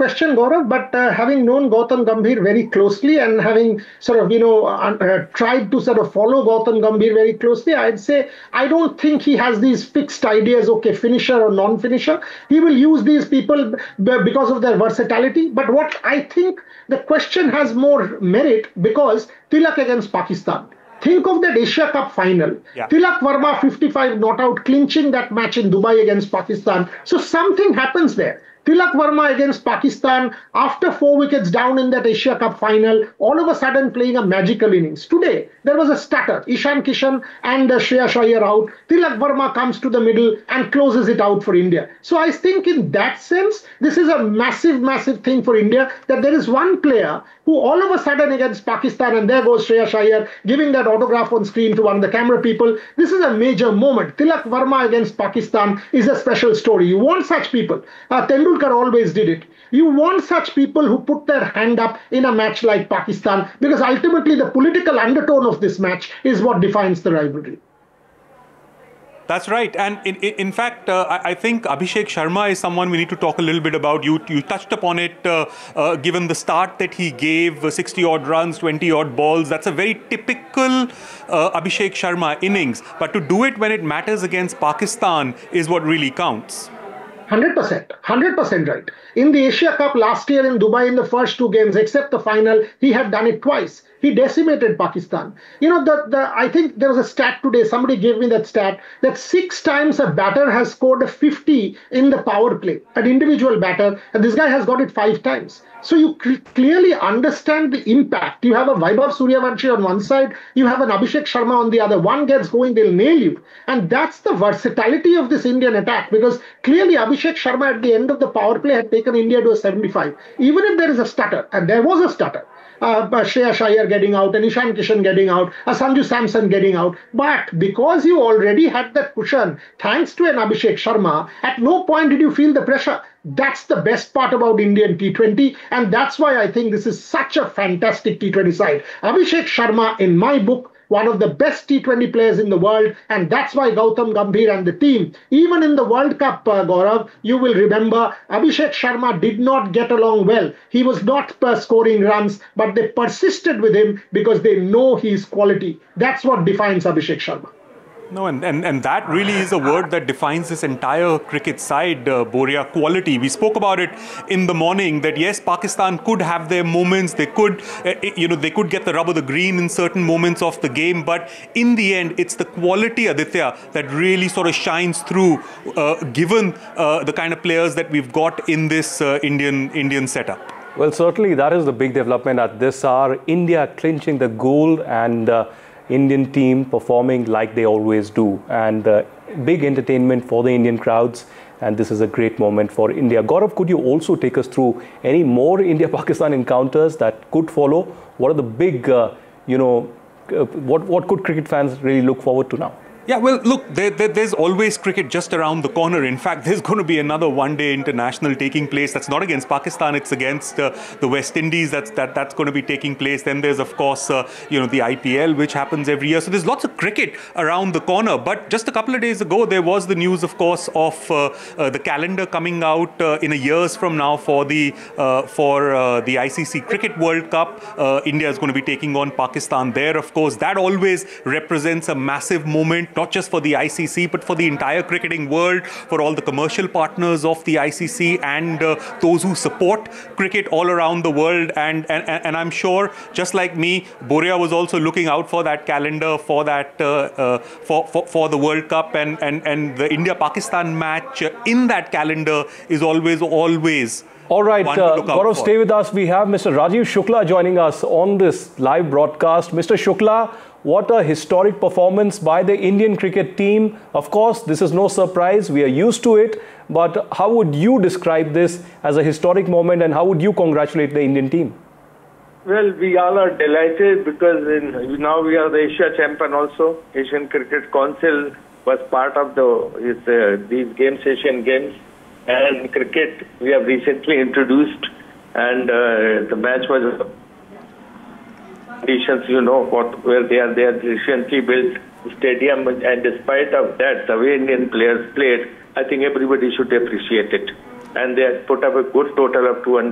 question, Gaurav, but having known Gautam Gambhir very closely and having sort of, tried to sort of follow Gautam Gambhir very closely, I'd say I don't think he has these fixed ideas, okay, finisher or non-finisher. He will use these people because of their versatility. But what I think the question has more merit because Tilak against Pakistan. Think of that Asia Cup final. Yeah. Tilak Verma 55 not out, clinching that match in Dubai against Pakistan. So something happens there. Tilak Verma against Pakistan, after 4 wickets down in that Asia Cup final, all of a sudden playing a magical innings. Today, there was a stutter. Ishan Kishan and Shreyas Iyer out. Tilak Verma comes to the middle and closes it out for India. So I think in that sense, this is a massive, massive thing for India, that there is one player who all of a sudden against Pakistan, and there goes Shreyas Iyer giving that autograph on screen to one of the camera people. This is a major moment. Tilak Verma against Pakistan is a special story. You want such people. Tendulkar always did it. You want such people who put their hand up in a match like Pakistan, because ultimately the political undertone of this match is what defines the rivalry. That's right. And in fact, I think Abhishek Sharma is someone we need to talk a little bit about. You touched upon it, given the start that he gave, 60-odd runs, 20-odd balls. That's a very typical Abhishek Sharma innings. But to do it when it matters against Pakistan is what really counts. 100% right. In the Asia Cup last year in Dubai, in the first 2 games, except the final, he had done it twice. He decimated Pakistan. I think there was a stat today, somebody gave me that stat, that 6 times a batter has scored a 50 in the power play, an individual batter, and this guy has got it 5 times. So you clearly understand the impact. You have a Vaibhav Suryavanshi on one side, you have an Abhishek Sharma on the other. One gets going, they'll nail you. And that's the versatility of this Indian attack, because clearly Abhishek Sharma at the end of the power play had taken India to a 75. Even if there is a stutter, and there was a stutter, Shreyas Iyer getting out, and Ishan Kishan getting out, Sanju Samson getting out. But because you already had that cushion, thanks to an Abhishek Sharma, at no point did you feel the pressure. That's the best part about Indian T20, and that's why I think this is such a fantastic T20 side. Abhishek Sharma, in my book, one of the best T20 players in the world, and that's why Gautam Gambhir and the team, even in the World Cup, Gaurav, you will remember, Abhishek Sharma did not get along well. He was not scoring runs, but they persisted with him because they know his quality. That's what defines Abhishek Sharma. No, and that really is a word that defines this entire cricket side, Boria, quality. We spoke about it in the morning that yes, Pakistan could have their moments. They could, they could get the rub of the green in certain moments of the game. But in the end, it's the quality, Aditya, that really sort of shines through, given the kind of players that we've got in this Indian setup. Well, certainly that is the big development at this hour. India clinching the gold and Indian team performing like they always do, and big entertainment for the Indian crowds, and this is a great moment for India. Gaurav, could you also take us through any more India-Pakistan encounters that could follow? What are the big, what could cricket fans really look forward to now? Yeah, well, look, there's always cricket just around the corner. In fact, there's going to be another one-day international taking place. That's not against Pakistan. It's against the West Indies. That's going to be taking place. Then there's, of course, the IPL, which happens every year. So there's lots of cricket around the corner. But just a couple of days ago, there was the news, of course, of the calendar coming out in a year's from now for the ICC Cricket World Cup. India is going to be taking on Pakistan there. Of course, that always represents a massive moment, not just for the ICC, but for the entire cricketing world, for all the commercial partners of the ICC and those who support cricket all around the world. And I'm sure, just like me, Boria was also looking out for that calendar, for that for the World Cup, and the India-Pakistan match in that calendar is always. All right, Gaurav, stay with us. We have Mr. Rajiv Shukla joining us on this live broadcast. Mr. Shukla, what a historic performance by the Indian cricket team. Of course, this is no surprise. We are used to it. But how would you describe this as a historic moment, and how would you congratulate the Indian team? Well, we all are delighted because now we are the Asia champion also. Asian Cricket Council was part of these games, Asian Games. And cricket we have recently introduced, and the match was conditions, where they are recently built stadium, and despite of that, the way Indian players played, I think everybody should appreciate it. And they have put up a good total of 200.